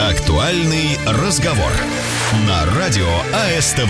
Актуальный разговор на радио АСТВ.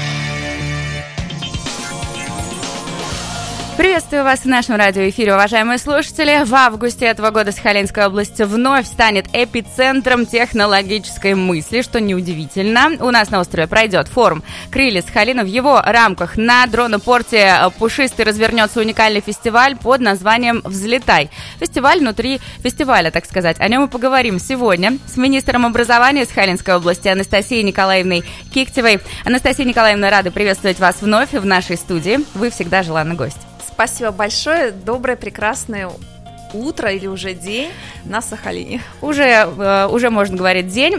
Приветствую вас в нашем радиоэфире, уважаемые слушатели. В августе этого года Сахалинская область вновь станет эпицентром технологической мысли, что неудивительно. У нас на острове пройдет форум «Крылья Сахалина». В его рамках на дронопорте Пушистый развернется уникальный фестиваль под названием «Взлетай». Фестиваль внутри фестиваля, так сказать. О нем мы поговорим сегодня с министром образования Сахалинской области Анастасией Николаевной Киктевой. Анастасия Николаевна, рада приветствовать вас вновь в нашей студии. Вы всегда желанный гость. Спасибо большое. Доброе, прекрасное утро или уже день на Сахалине. Уже можно говорить день.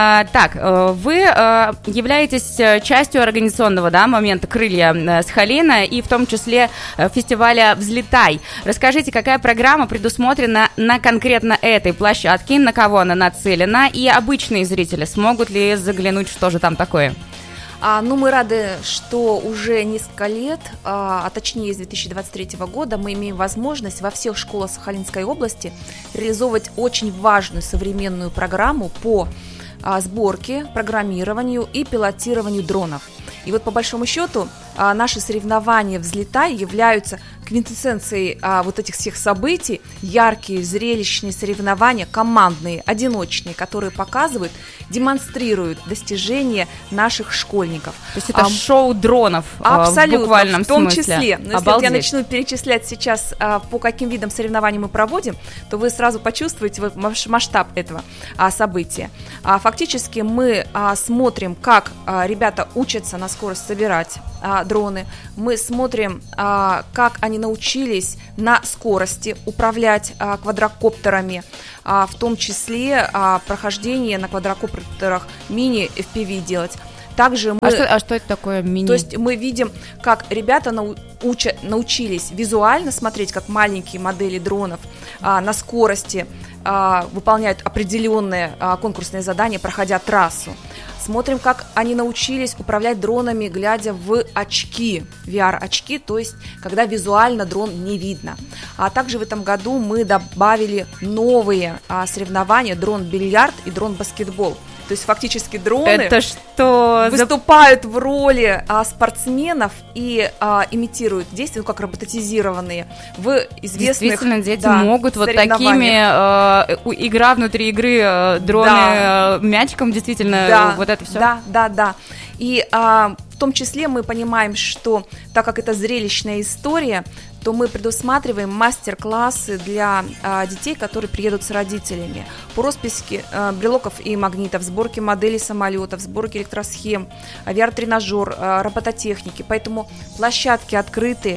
Вы являетесь частью организационного момента «Крылья Сахалина» и в том числе фестиваля «Взлетай». Расскажите, какая программа предусмотрена на конкретно этой площадке, на кого она нацелена, и обычные зрители смогут ли заглянуть, что же там такое? Мы рады, что уже несколько лет, точнее с 2023 года, мы имеем возможность во всех школах Сахалинской области реализовывать очень важную современную программу по сборке, программированию и пилотированию дронов. И вот по большому счету наши соревнования «Взлетай» являются квинтэссенцией вот этих всех событий, яркие, зрелищные соревнования, командные, одиночные, которые показывают, демонстрируют достижения наших школьников. То есть это шоу дронов абсолютно, в буквальном в том смысле. числе. Но если вот я начну перечислять сейчас, по каким видам соревнований мы проводим, то вы сразу почувствуете масштаб этого события. Фактически мы смотрим, как ребята учатся на скорость собирать дроны. Мы смотрим, как они научились на скорости управлять квадрокоптерами, в том числе прохождение на квадрокоптерах мини-FPV делать. Также мы... что это такое мини? То есть мы видим, как ребята научились визуально смотреть, как маленькие модели дронов на скорости выполняют определенные конкурсные задания, проходя трассу. Смотрим, как они научились управлять дронами, глядя в очки, VR-очки, то есть когда визуально дрон не видно. А также в этом году мы добавили новые соревнования: дрон-бильярд и дрон-баскетбол. То есть фактически дроны выступают в роли спортсменов и имитируют действия, как роботизированные в известных действительно, дети могут вот такими игра внутри игры, дроны мячиком, действительно, вот это все. Да. И в том числе мы понимаем, что так как это зрелищная история, то мы предусматриваем мастер-классы для детей, которые приедут с родителями по росписке брелоков и магнитов, сборке моделей самолетов, сборке электросхем, VR-тренажер, робототехники. Поэтому площадки открыты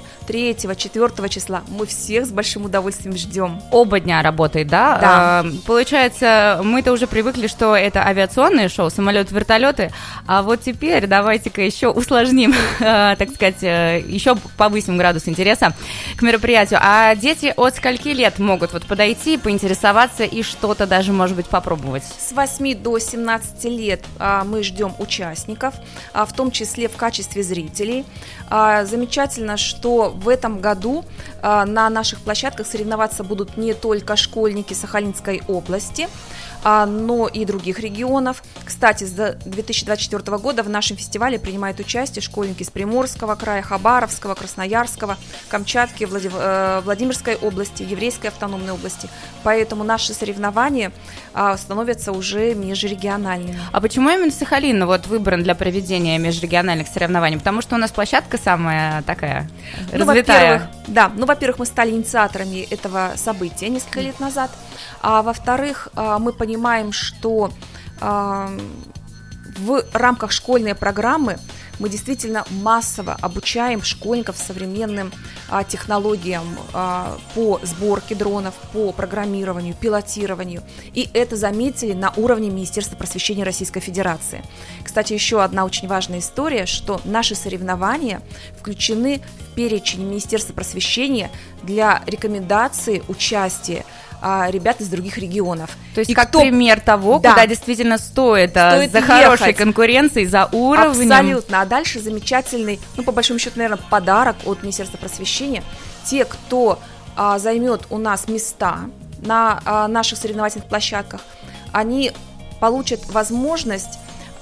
3-4 числа. Мы всех с большим удовольствием ждем. Оба дня работает, да? Да. Получается, мы-то уже привыкли, что это авиационные шоу, самолеты-вертолеты, а вот теперь давайте-ка еще усложним, так сказать, еще повысим градус интереса к мероприятию. А дети от скольки лет могут подойти, поинтересоваться и что-то даже, может быть, попробовать? С 8 до 17 лет мы ждем участников, в том числе в качестве зрителей. Замечательно, что в этом году на наших площадках соревноваться будут не только школьники Сахалинской области, но и других регионов. Кстати, с 2024 года в нашем фестивале принимают участие школьники из Приморского края, Хабаровского, Красноярского, Камчатки, Владимирской области, Еврейской автономной области. Поэтому наши соревнования становятся уже межрегиональными. А почему именно Сахалин выбран для проведения межрегиональных соревнований? Потому что у нас площадка самая такая развитая. Во-первых, мы стали инициаторами этого события несколько лет назад. А во-вторых, мы понимаем, что в рамках школьной программы мы действительно массово обучаем школьников современным технологиям по сборке дронов, по программированию, пилотированию. И это заметили на уровне Министерства просвещения Российской Федерации. Кстати, еще одна очень важная история, что наши соревнования включены в перечень Министерства просвещения для рекомендации участия ребят из других регионов. То есть как пример того, куда действительно стоит за хорошей конкуренцией, за уровнем. Абсолютно. А дальше замечательный, по большому счету, наверное, подарок от Министерства просвещения. Те, кто займет у нас места на наших соревновательных площадках, они получат возможность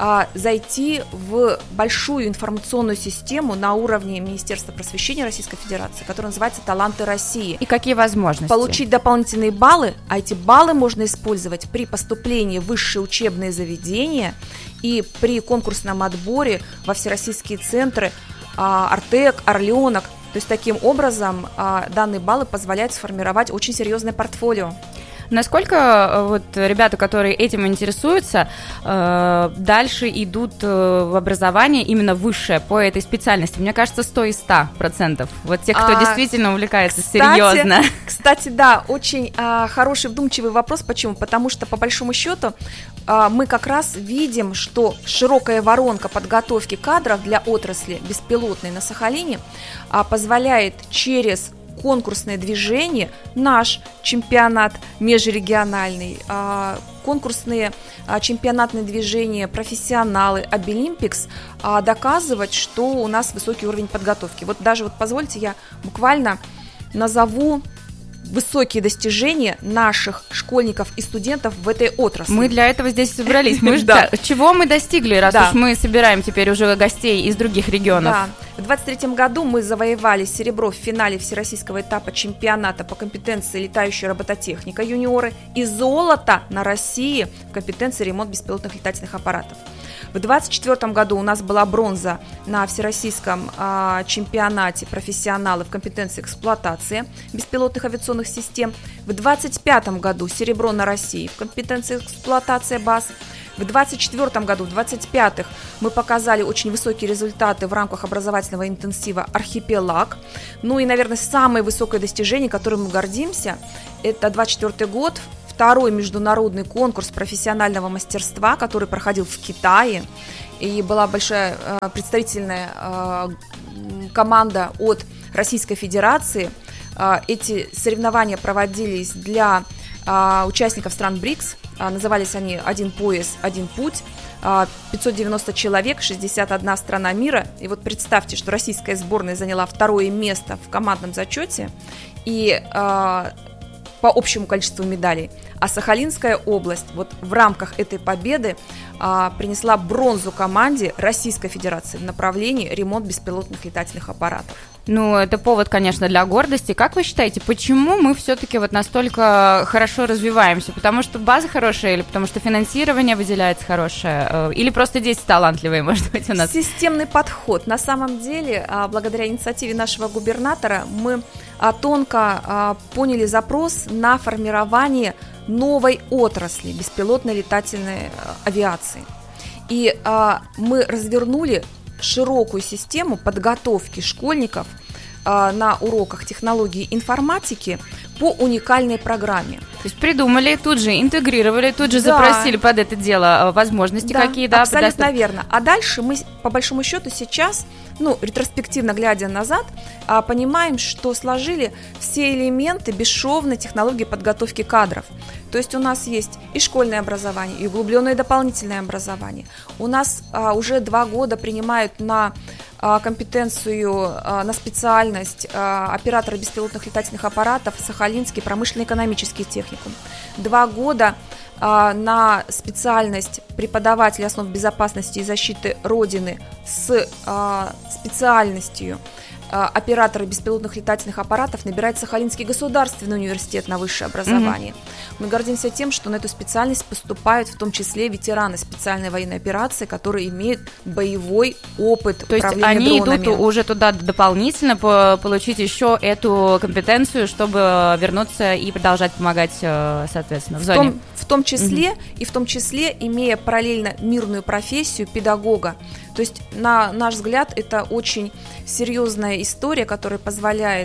зайти в большую информационную систему на уровне Министерства просвещения Российской Федерации, которая называется «Таланты России». И какие возможности? Получить дополнительные баллы, а эти баллы можно использовать при поступлении в высшие учебные заведения и при конкурсном отборе во всероссийские центры «Артек», «Орленок». То есть таким образом данные баллы позволяют сформировать очень серьезное портфолио. Насколько вот ребята, которые этим интересуются, дальше идут в образование именно высшее по этой специальности? Мне кажется, 100 из 100%. Вот те, кто действительно увлекается серьезно. Кстати, да, очень хороший, вдумчивый вопрос. Почему? Потому что, по большому счету, мы как раз видим, что широкая воронка подготовки кадров для отрасли беспилотной на Сахалине позволяет через конкурсное движение, наш чемпионат межрегиональный, конкурсные чемпионатные движения, профессионалы, Обилимпикс, доказывать, что у нас высокий уровень подготовки. Вот даже вот позвольте я буквально назову высокие достижения наших школьников и студентов в этой отрасли. Мы для этого здесь собрались. Чего мы достигли, раз уж мы собираем теперь уже гостей из других регионов? Да. В 2023 году мы завоевали серебро в финале всероссийского этапа чемпионата по компетенции летающая робототехника юниоры и золото на России в компетенции ремонт беспилотных летательных аппаратов. В 2024 году у нас была бронза на всероссийском чемпионате профессионалов в компетенции эксплуатации беспилотных авиационных систем. В 2025 году серебро на России в компетенции эксплуатации баз. В 2024 году, в 2025 мы показали очень высокие результаты в рамках образовательного интенсива «Архипелаг». Ну и, наверное, самое высокое достижение, которым мы гордимся, это 2024 год, второй международный конкурс профессионального мастерства, который проходил в Китае. И была большая представительная команда от Российской Федерации. Эти соревнования проводились для участников стран БРИКС. Назывались они «Один пояс, один путь». 590 человек, 61 страна мира. И вот представьте, что российская сборная заняла второе место в командном зачете и по общему количеству медалей. А Сахалинская область вот в рамках этой победы принесла бронзу команде Российской Федерации в направлении ремонт беспилотных летательных аппаратов. Ну, это повод, конечно, для гордости. Как вы считаете, почему мы все-таки вот настолько хорошо развиваемся? Потому что база хорошая или потому что финансирование выделяется хорошее? Или просто дети талантливые, может быть, у нас? Системный подход. На самом деле, благодаря инициативе нашего губернатора, мы тонко поняли запрос на формирование новой отрасли беспилотной летательной авиации. И мы развернули широкую систему подготовки школьников на уроках технологии информатики по уникальной программе. То есть придумали, тут же интегрировали, тут же запросили под это дело возможности какие, да? Абсолютно верно. А дальше мы, по большому счету, сейчас, ретроспективно глядя назад, понимаем, что сложили все элементы бесшовной технологии подготовки кадров. То есть у нас есть и школьное образование, и углубленное дополнительное образование. У нас уже 2 года принимают на компетенцию, на специальность оператора беспилотных летательных аппаратов Сахалинский промышленно-экономический техникум. 2 года на специальность преподавателя основ безопасности и защиты Родины с специальностью операторы беспилотных летательных аппаратов набирает Сахалинский государственный университет на высшее образование. Мы гордимся тем, что на эту специальность поступают в том числе ветераны специальной военной операции, которые имеют боевой опыт управления дронами. То есть они идут уже туда дополнительно получить еще эту компетенцию, чтобы вернуться и продолжать помогать, соответственно, в зоне. В том числе, и в том числе, имея параллельно мирную профессию педагога. То есть, на наш взгляд, это очень серьезная история, которая позволяет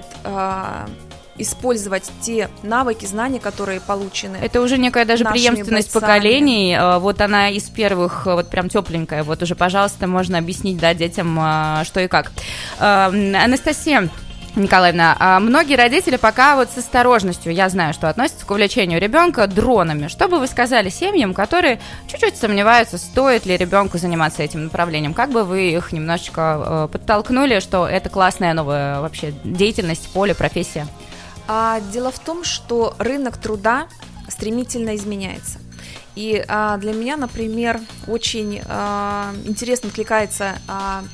использовать те навыки, знания, которые получены. Это уже некая даже преемственность поколений. Вот она из первых, вот прям тепленькая. Вот уже, пожалуйста, можно объяснить, да, детям, что и как. Анастасия Николаевна, многие родители пока вот с осторожностью, я знаю, что относятся к увлечению ребенка дронами. Что бы вы сказали семьям, которые чуть-чуть сомневаются, стоит ли ребенку заниматься этим направлением? Как бы вы их немножечко подтолкнули, что это классная новая вообще деятельность, поле, профессия? Дело в том, что рынок труда стремительно изменяется. И для меня, например, очень интересно откликается